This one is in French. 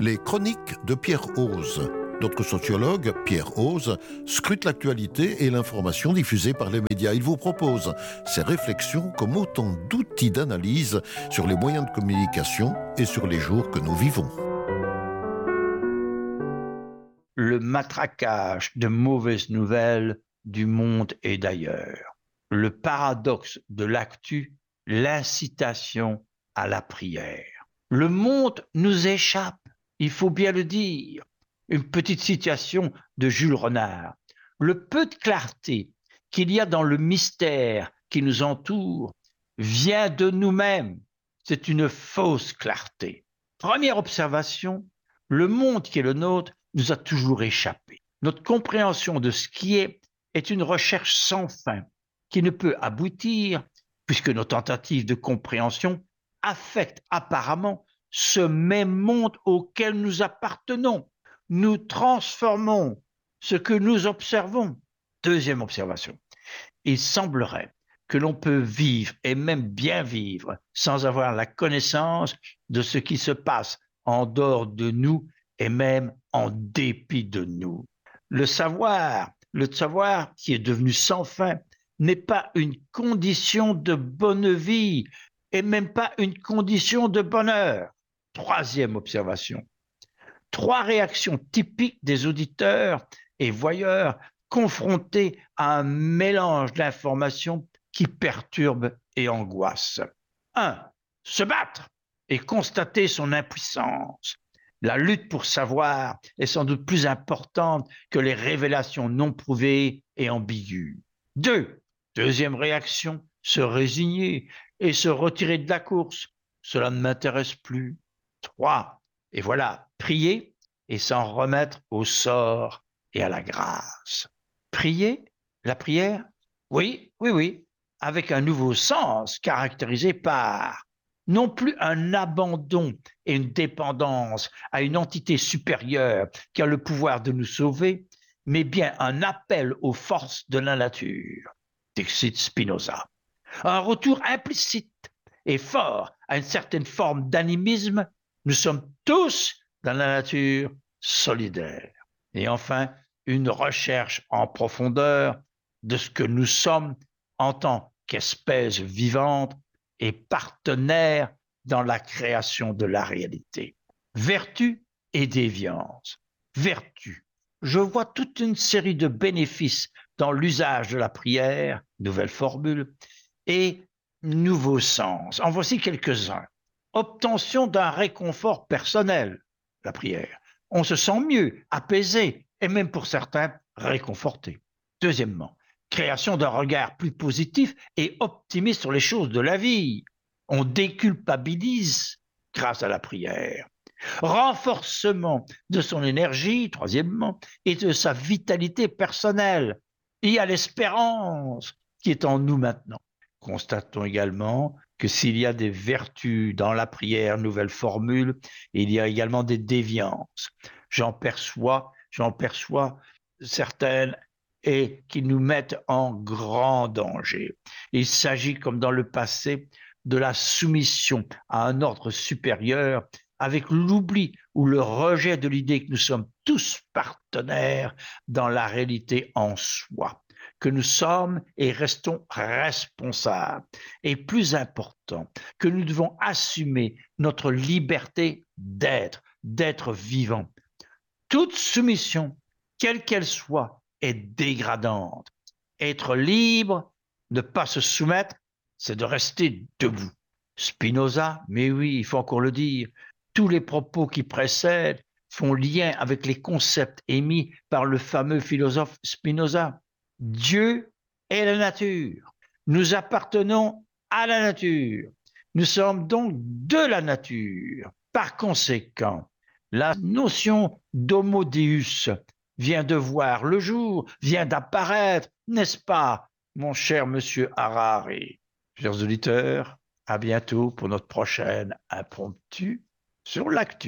Les chroniques de Pierre Hoze. Notre sociologue, Pierre Hoze, scrute l'actualité et l'information diffusée par les médias. Il vous propose ses réflexions comme autant d'outils d'analyse sur les moyens de communication et sur les jours que nous vivons. Le matraquage de mauvaises nouvelles du monde et d'ailleurs. Le paradoxe de l'actu, l'incitation à la prière. Le monde nous échappe, il faut bien le dire. Une petite citation de Jules Renard. Le peu de clarté qu'il y a dans le mystère qui nous entoure vient de nous-mêmes. C'est une fausse clarté. Première observation, le monde qui est le nôtre nous a toujours échappé. Notre compréhension de ce qui est une recherche sans fin qui ne peut aboutir puisque nos tentatives de compréhension affectent apparemment ce même monde auquel nous appartenons. Nous transformons ce que nous observons. Deuxième observation, il semblerait que l'on peut vivre et même bien vivre sans avoir la connaissance de ce qui se passe en dehors de nous et même en dépit de nous. Le savoir qui est devenu sans fin, n'est pas une condition de bonne vie et même pas une condition de bonheur. Troisième observation. 3 réactions typiques des auditeurs et voyeurs confrontés à un mélange d'informations qui perturbe et angoisse. 1. Se battre et constater son impuissance. La lutte pour savoir est sans doute plus importante que les révélations non prouvées et ambiguës. 2. Deuxième réaction, se résigner et se retirer de la course. Cela ne m'intéresse plus. 3. Et voilà, prier et s'en remettre au sort et à la grâce. Prier, la prière, oui, avec un nouveau sens caractérisé par non plus un abandon et une dépendance à une entité supérieure qui a le pouvoir de nous sauver, mais bien un appel aux forces de la nature. Dixit Spinoza. Un retour implicite et fort à une certaine forme d'animisme. Nous sommes tous dans la nature solidaire. Et enfin, une recherche en profondeur de ce que nous sommes en tant qu'espèce vivante et partenaire dans la création de la réalité. Vertu et déviance. Vertu. Je vois toute une série de bénéfices dans l'usage de la prière, nouvelle formule, et nouveau sens. En voici quelques-uns. Obtention d'un réconfort personnel, la prière. On se sent mieux, apaisé, et même pour certains, réconforté. Deuxièmement, création d'un regard plus positif et optimiste sur les choses de la vie. On déculpabilise grâce à la prière. Renforcement de son énergie, troisièmement, et de sa vitalité personnelle. Il y a l'espérance qui est en nous maintenant. Constatons également que s'il y a des vertus dans la prière, nouvelle formule, il y a également des déviances. J'en perçois certaines et qui nous mettent en grand danger. Il s'agit, comme dans le passé, de la soumission à un ordre supérieur avec l'oubli ou le rejet de l'idée que nous sommes tous partenaires dans la réalité en soi, que nous sommes et restons responsables. Et plus important, que nous devons assumer notre liberté d'être vivant. Toute soumission, quelle qu'elle soit, est dégradante. Être libre, ne pas se soumettre, c'est de rester debout. Spinoza, mais oui, il faut encore le dire, tous les propos qui précèdent font lien avec les concepts émis par le fameux philosophe Spinoza. Dieu est la nature. Nous appartenons à la nature. Nous sommes donc de la nature. Par conséquent, la notion d'homo deus vient de voir le jour, vient d'apparaître, n'est-ce pas, mon cher monsieur Harari? Chers auditeurs, à bientôt pour notre prochaine impromptu sur l'actu.